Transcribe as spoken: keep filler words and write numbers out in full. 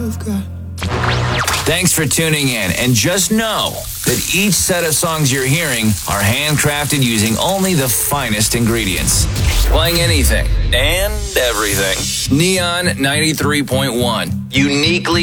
I've got. Thanks for tuning in, and just know that each set of songs you're hearing are handcrafted using only the finest ingredients. Playing anything and everything. Neon ninety-three point one. Uniquely